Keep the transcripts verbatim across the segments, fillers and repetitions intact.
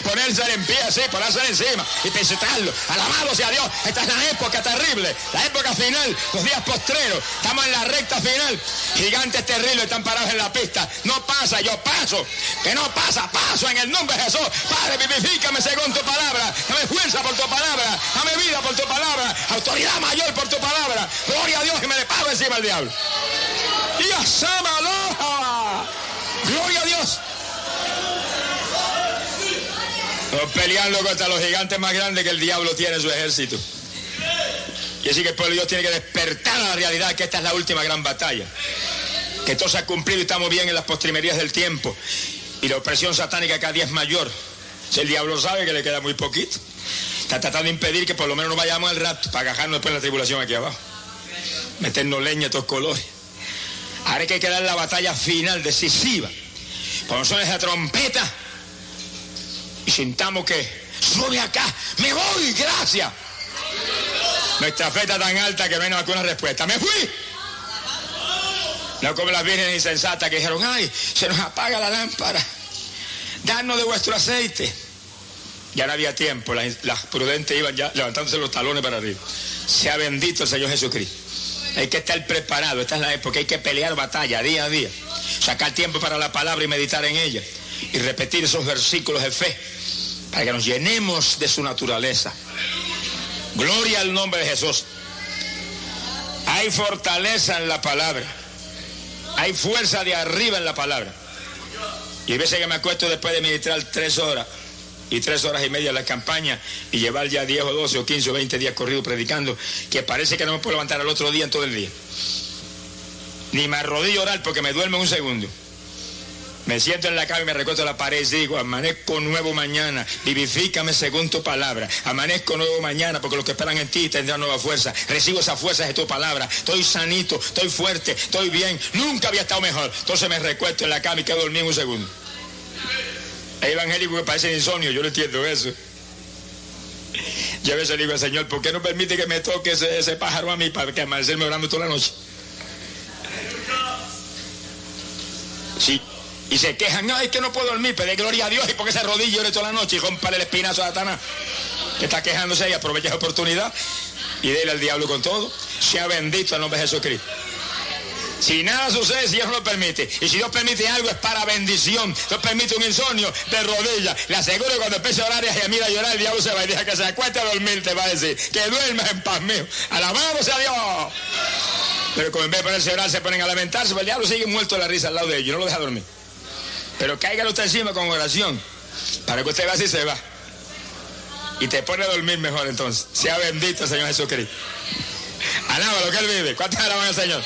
ponerse en pie así, ponerse encima y pisotearlo. Alabado sea Dios. Esta es la época terrible, la época final, los días postreros. Estamos en la recta final. Gigantes terribles están parados en la pista. No pasa, yo paso. Que no pasa, paso en el nombre de Jesús. Padre, vivifícame según tu palabra. Dame fuerza por tu palabra. Dame vida por tu palabra. Autoridad mayor por tu palabra. Gloria a Dios que me le pago encima al diablo. Y asámalo. Gloria a Dios. Estamos peleando contra los gigantes más grandes que el diablo tiene en su ejército. Y así que el pueblo de Dios tiene que despertar a la realidad que esta es la última gran batalla. Que todo se ha cumplido y estamos bien en las postrimerías del tiempo. Y la opresión satánica cada día es mayor. Si el diablo sabe que le queda muy poquito, está tratando de impedir que por lo menos no vayamos al rapto para agajarnos después en la tribulación aquí abajo. Meternos leña de todos colores. Ahora hay que quedar la batalla final, decisiva. Cuando suene esa trompeta y sintamos que sube acá, me voy, gracias. Nuestra fe está tan alta que no hay ninguna respuesta. Me fui. No como las vírgenes insensatas que dijeron, ay, se nos apaga la lámpara. Danos de vuestro aceite. Ya no había tiempo, las, las prudentes iban ya levantándose los talones para arriba. Sea bendito el Señor Jesucristo. Hay que estar preparado, esta es la época, hay que pelear batalla día a día. Sacar tiempo para la palabra y meditar en ella. Y repetir esos versículos de fe, para que nos llenemos de su naturaleza. Gloria al nombre de Jesús. Hay fortaleza en la palabra. Hay fuerza de arriba en la palabra. Y hay veces que me acuesto después de meditar tres horas y tres horas y media en la campaña y llevar ya diez o doce o quince o veinte días corridos predicando, que parece que no me puedo levantar al otro día en todo el día. Ni me arrodillo a orar porque me duermo en un segundo. Me siento en la cama y me recuesto a la pared y digo, amanezco nuevo mañana, vivifícame según tu palabra. Amanezco nuevo mañana porque los que esperan en ti tendrán nueva fuerza. Recibo esa fuerza de tu palabra. Estoy sanito, estoy fuerte, estoy bien. Nunca había estado mejor. Entonces me recuesto en la cama y quedo dormido un segundo. Hay evangélicos que parecen insomnio, yo no entiendo eso. Yo a veces le digo al Señor, ¿por qué no permite que me toque ese, ese pájaro a mí para que amanecerme orando toda la noche? Sí. Y se quejan, no, es que no puedo dormir, pero gloria a Dios, y porque se arrodilla y ore toda la noche y rompale el espinazo a Satanás, que está quejándose y aprovecha la oportunidad y dele al diablo con todo. Sea bendito el nombre de Jesucristo. Si nada sucede, si Dios no lo permite, y si Dios permite algo es para bendición. Dios permite un insomnio de rodillas, le aseguro que cuando empiece a orar y a gemir a llorar, el diablo se va y deja que se acueste a dormir, te va a decir, que duermas en paz mío. Alabado sea Dios. Pero como en vez de ponerse a orar se ponen a lamentarse, pues el diablo sigue muerto de la risa al lado de ellos, no lo deja dormir. Pero cáigale usted encima con oración, para que usted vea si se va. Y te pone a dormir mejor entonces. Sea bendito el Señor Jesucristo. Alaba lo que Él vive. ¿Cuántos alaban al Señor?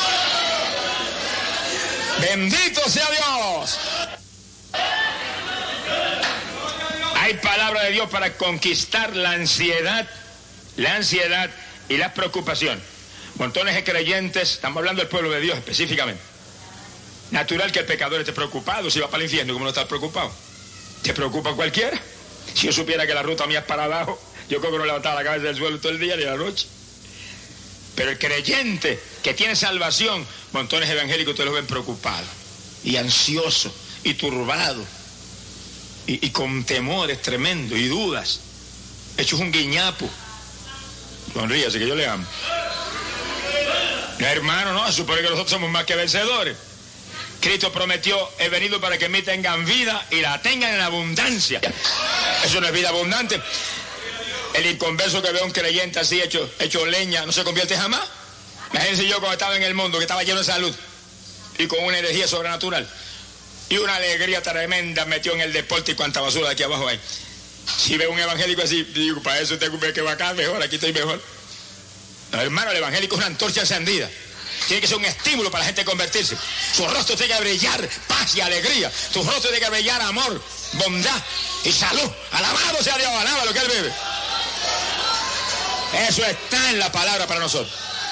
Bendito sea Dios. Hay palabra de Dios para conquistar la ansiedad, la ansiedad y la preocupación. Montones de creyentes, estamos hablando del pueblo de Dios específicamente. Natural que el pecador esté preocupado, si va para el infierno, ¿cómo no estar preocupado? ¿Te preocupa cualquiera? Si yo supiera que la ruta mía es para abajo, yo creo que no levantaba la cabeza del suelo todo el día ni la noche. Pero el creyente que tiene salvación, montones evangélicos ustedes los ven preocupados, y ansiosos, y turbados, y, y con temores tremendos, y dudas, hechos un guiñapo. Sonríase que yo le amo. No, hermano, no, supone que nosotros somos más que vencedores. Cristo prometió, he venido para que me tengan vida y la tengan en abundancia. Eso no es vida abundante. El inconverso que ve a un creyente así hecho, hecho leña, ¿no se convierte jamás? Imagínense yo cuando estaba en el mundo, que estaba lleno de salud y con una energía sobrenatural y una alegría tremenda, metió en el deporte y cuánta basura de aquí abajo hay. Si veo un evangélico así, digo, para eso tengo que ir acá mejor, aquí estoy mejor. No, hermano, el evangélico es una antorcha encendida. Tiene que ser un estímulo para la gente convertirse. Su rostro tiene que brillar paz y alegría. Su rostro tiene que brillar amor, bondad y salud. Alabado sea Dios, alaba lo que Él vive. Eso está en la palabra para nosotros.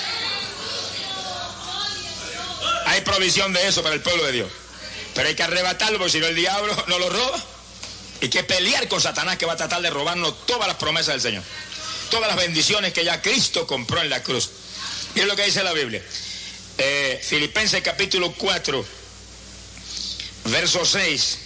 Hay provisión de eso para el pueblo de Dios. Pero hay que arrebatarlo porque si no el diablo no lo roba. Hay que pelear con Satanás que va a tratar de robarnos todas las promesas del Señor. Todas las bendiciones que ya Cristo compró en la cruz. Miren lo que dice la Biblia. Eh, Filipenses capítulo cuatro, verso seis.